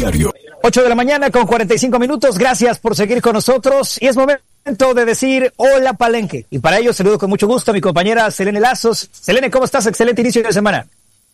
Diario. 8 de la mañana con 45 minutos. Gracias por seguir con nosotros. Y es momento de decir hola Palenque. Y para ello saludo con mucho gusto a mi compañera Selene Lazos. Selene, ¿cómo estás? Excelente inicio de semana.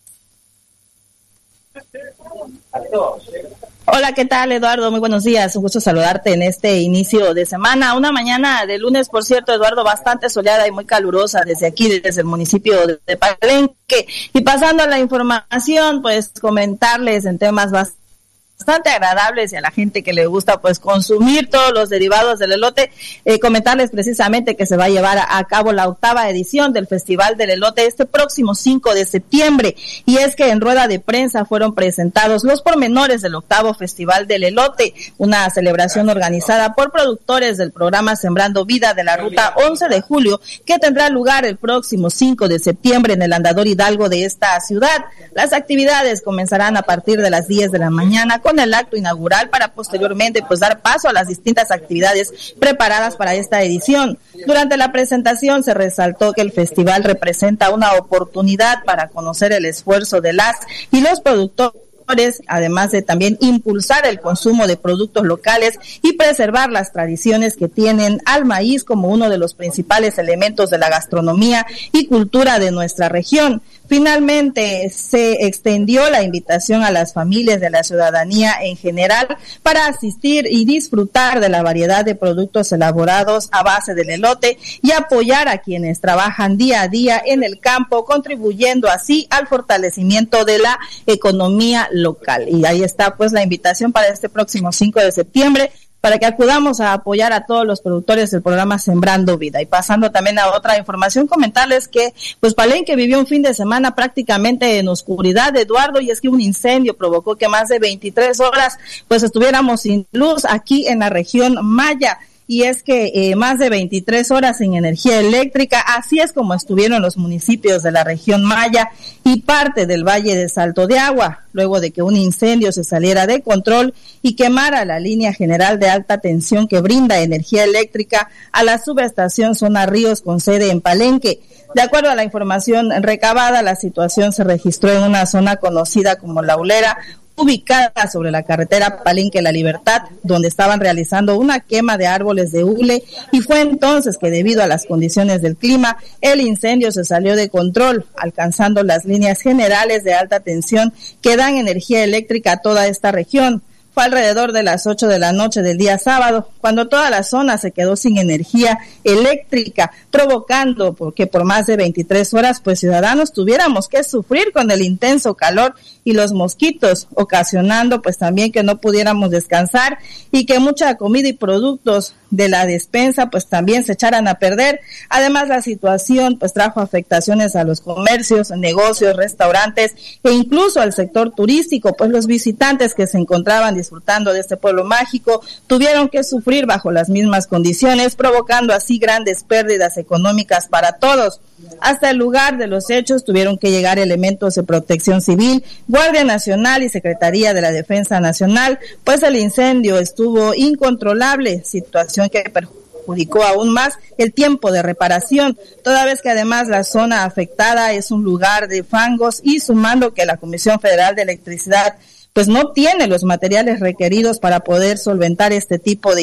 Hola, ¿qué tal, Eduardo? Muy buenos días. Un gusto saludarte en este inicio de semana. Una mañana de lunes, por cierto, Eduardo, bastante soleada y muy calurosa desde aquí, desde el municipio de Palenque. Y pasando a la información, pues comentarles en temas bastante agradables y a la gente que le gusta pues consumir todos los derivados del elote, comentarles precisamente que se va a llevar a cabo la 8ª edición del Festival del Elote este próximo 5 de septiembre, y es que en rueda de prensa fueron presentados los pormenores del 8º Festival del Elote, una celebración organizada por productores del programa Sembrando Vida de la Ruta 11 de Julio, que tendrá lugar el próximo 5 de septiembre en el Andador Hidalgo de esta ciudad. Las actividades comenzarán a partir de las 10 de la mañana con el acto inaugural para posteriormente pues dar paso a las distintas actividades preparadas para esta edición. Durante la presentación se resaltó que el festival representa una oportunidad para conocer el esfuerzo de las y los productores, además de también impulsar el consumo de productos locales y preservar las tradiciones que tienen al maíz como uno de los principales elementos de la gastronomía y cultura de nuestra región. Finalmente, se extendió la invitación a las familias de la ciudadanía en general para asistir y disfrutar de la variedad de productos elaborados a base del elote y apoyar a quienes trabajan día a día en el campo, contribuyendo así al fortalecimiento de la economía local. Y ahí está pues la invitación para este próximo 5 de septiembre, para que acudamos a apoyar a todos los productores del programa Sembrando Vida. Y pasando también a otra información, comentarles que pues Palenque vivió un fin de semana prácticamente en oscuridad, Eduardo, y es que un incendio provocó que más de 23 horas pues estuviéramos sin luz aquí en la región Maya. Y es que más de 23 horas sin energía eléctrica, así es como estuvieron los municipios de la región Maya y parte del Valle de Salto de Agua, luego de que un incendio se saliera de control y quemara la línea general de alta tensión que brinda energía eléctrica a la subestación Zona Ríos con sede en Palenque. De acuerdo a la información recabada, la situación se registró en una zona conocida como La Hulera, ubicada sobre la carretera Palenque-La Libertad, donde estaban realizando una quema de árboles de hule, y fue entonces que debido a las condiciones del clima, el incendio se salió de control, alcanzando las líneas generales de alta tensión que dan energía eléctrica a toda esta región. Fue alrededor de las 8 de la noche del día sábado, cuando toda la zona se quedó sin energía eléctrica, provocando que por más de 23 horas, pues ciudadanos tuviéramos que sufrir con el intenso calor y los mosquitos, ocasionando pues también que no pudiéramos descansar y que mucha comida y productos de la despensa pues también se echaran a perder. Además, la situación pues trajo afectaciones a los comercios, negocios, restaurantes e incluso al sector turístico, pues los visitantes que se encontraban disfrutando de este pueblo mágico tuvieron que sufrir bajo las mismas condiciones, provocando así grandes pérdidas económicas para todos. Hasta el lugar de los hechos tuvieron que llegar elementos de Protección Civil, Guardia Nacional y Secretaría de la Defensa Nacional, pues el incendio estuvo incontrolable, situación que perjudicó aún más el tiempo de reparación, toda vez que además la zona afectada es un lugar de fangos, y sumando que la Comisión Federal de Electricidad pues no tiene los materiales requeridos para poder solventar este tipo de